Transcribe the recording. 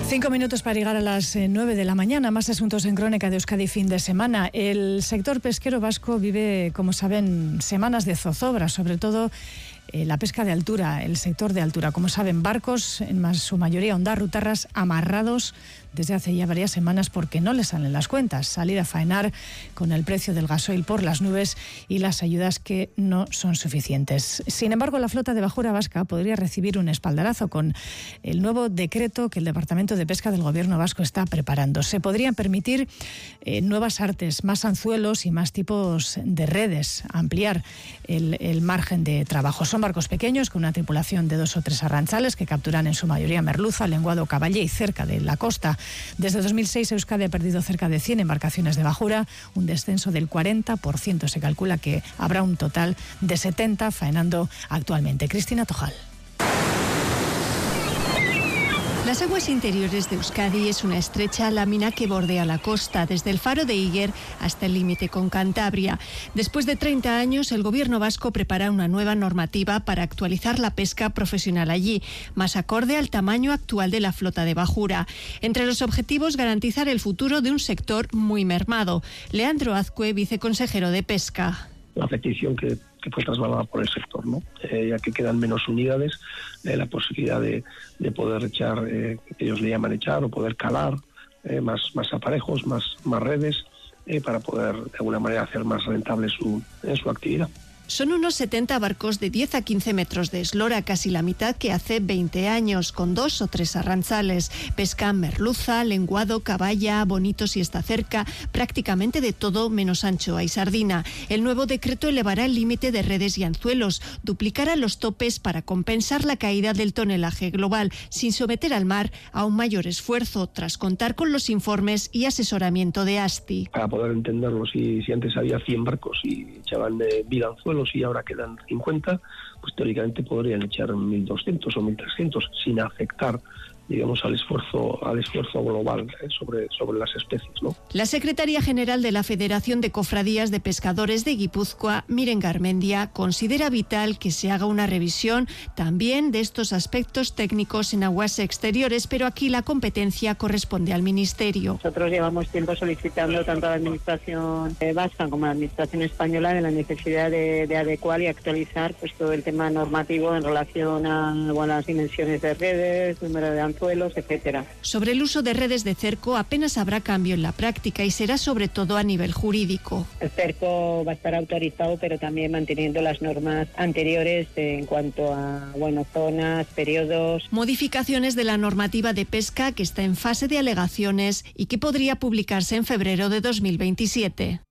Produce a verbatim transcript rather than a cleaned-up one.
Cinco minutos para llegar a las nueve de la mañana. Más asuntos en Crónica de Euskadi fin de semana. El sector pesquero vasco vive, como saben, semanas de zozobra, sobre todo eh, la pesca de altura, el sector de altura. Como saben, barcos, en más, su mayoría ondarrutarras, amarrados desde hace ya varias semanas porque no les salen las cuentas. Salir a faenar con el precio del gasoil por las nubes y las ayudas que no son suficientes. Sin embargo, la flota de bajura vasca podría recibir un espaldarazo con el nuevo decreto que el Departamento de Pesca del Gobierno vasco está preparando. Se podrían permitir eh, nuevas artes, más anzuelos y más tipos de redes, ampliar el, el margen de trabajo. Son barcos pequeños con una tripulación de dos o tres arrantzales que capturan en su mayoría merluza, lenguado, caballa y cerca de la costa. Desde dos mil seis, Euskadi ha perdido cerca de cien embarcaciones de bajura, un descenso del cuarenta por ciento. Se calcula que habrá un total de setenta faenando actualmente. Cristina Tojal. Las aguas interiores de Euskadi es una estrecha lámina que bordea la costa, desde el faro de Iguer hasta el límite con Cantabria. Después de treinta años, el gobierno vasco prepara una nueva normativa para actualizar la pesca profesional allí, más acorde al tamaño actual de la flota de bajura. Entre los objetivos, garantizar el futuro de un sector muy mermado. Leandro Azcue, viceconsejero de Pesca. La petición que, que fue trasladada por el sector, ¿no? Eh, ya que quedan menos unidades, eh, la posibilidad de, de poder echar, eh, que ellos le llaman echar, o poder calar eh, más, más aparejos, más, más redes, eh, para poder de alguna manera hacer más rentable su, eh, su actividad. Son unos setenta barcos de diez a quince metros de eslora, casi la mitad que hace veinte años, con dos o tres arrantzales. Pescan merluza, lenguado, caballa, bonitos y esta cerca, prácticamente de todo menos anchoa y sardina. El nuevo decreto elevará el límite de redes y anzuelos, duplicará los topes para compensar la caída del tonelaje global, sin someter al mar a un mayor esfuerzo, tras contar con los informes y asesoramiento de ASTI. Para poder entenderlo, si, si antes había cien barcos y echaban eh, mil anzuelos, y ahora quedan cincuenta, pues teóricamente podrían echar mil doscientos o mil trescientos sin afectar, digamos, al esfuerzo al esfuerzo global eh, sobre, sobre las especies, ¿no? La secretaria general de la Federación de Cofradías de Pescadores de Guipúzcoa, Miren Garmendia, considera vital que se haga una revisión también de estos aspectos técnicos en aguas exteriores, pero aquí la competencia corresponde al Ministerio. Nosotros llevamos tiempo solicitando tanto a la Administración vasca como a la Administración española de la necesidad de, de adecuar y actualizar pues todo el tema normativo en relación a, bueno, las dimensiones de redes, número de anzuelos, etcétera. Sobre el uso de redes de cerco apenas habrá cambio en la práctica y será sobre todo a nivel jurídico. El cerco va a estar autorizado, pero también manteniendo las normas anteriores en cuanto a, bueno, zonas, periodos. Modificaciones de la normativa de pesca que está en fase de alegaciones y que podría publicarse en febrero de dos mil veintisiete.